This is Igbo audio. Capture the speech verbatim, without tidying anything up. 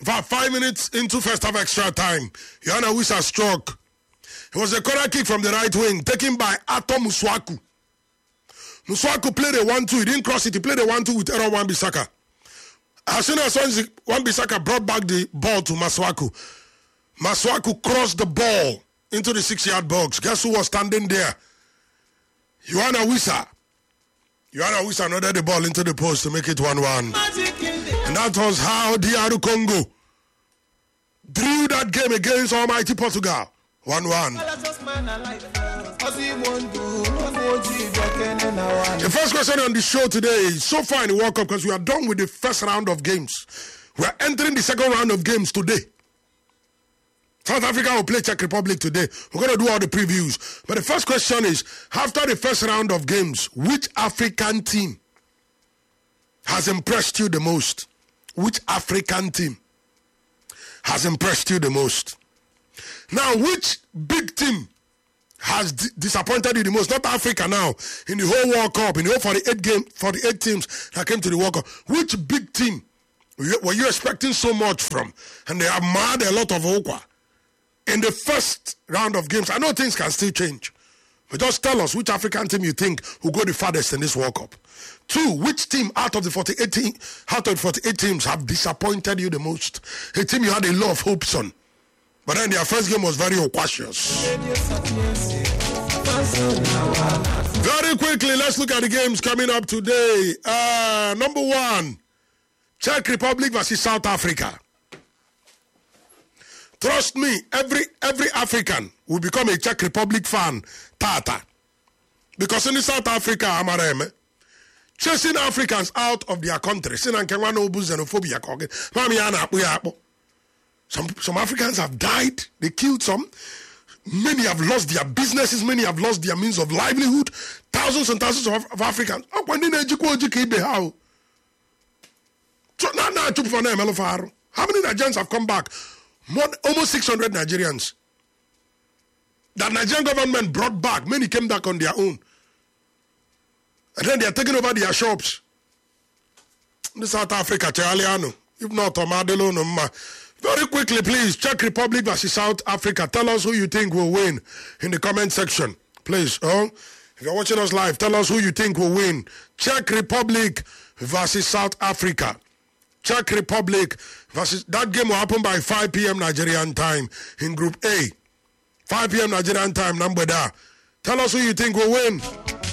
About five minutes into first half extra time, Yohana Wissa struck. It was a corner kick from the right wing, taken by Ato Muswaku. Muswaku played a one two. He didn't cross it. He played a one two with Aaron Wan-Bissaka. As soon as Wan-Bissaka brought back the ball to Muswaku, Muswaku crossed the ball into the six-yard box. Guess who was standing there? Yohana Wissa. Yohana Wissa nodded the ball into the post to make it one one. And that was how D R Congo drew that game against almighty Portugal. one one. The first question on the show today is so far in the World Cup, because we are done with the first round of games. We are entering the second round of games today. South Africa will play Czech Republic today. We're going to do all the previews. But the first question is, after the first round of games, which African team has impressed you the most? Which African team has impressed you the most? Now, which big team has d- disappointed you the most? Not Africa now. In the whole World Cup, in the whole forty-eight game, forty-eight teams that came to the World Cup. Which big team were you expecting so much from? And they have mad a lot of okwa in the first round of games. I know things can still change. But just tell us which African team you think will go the farthest in this World Cup. Two, which team out of the forty-eight, team, out of the forty-eight teams have disappointed you the most? A team you had a lot of hopes on, but then their first game was very auspicious. Very quickly, let's look at the games coming up today. Uh, number one, Czech Republic versus South Africa. Trust me, every every African will become a Czech Republic fan, Tata. Because in South Africa, Amareme, chasing Africans out of their country. Some, some Africans have died. They killed some. Many have lost their businesses. Many have lost their means of livelihood. Thousands and thousands of, of Africans. How many Nigerians have come back? More, almost six hundred Nigerians. That Nigerian government brought back. Many came back on their own. And then they are taking over their shops. In South Africa, Chaliano. If not, Tomadelo, no ma. Very quickly, please. Czech Republic versus South Africa. Tell us who you think will win in the comment section. Please. Oh, if you're watching us live, tell us who you think will win. Czech Republic versus South Africa. Czech Republic versus... That game will happen by five p.m. Nigerian time in Group A. five p.m. Nigerian time, number there. Tell us who you think will win.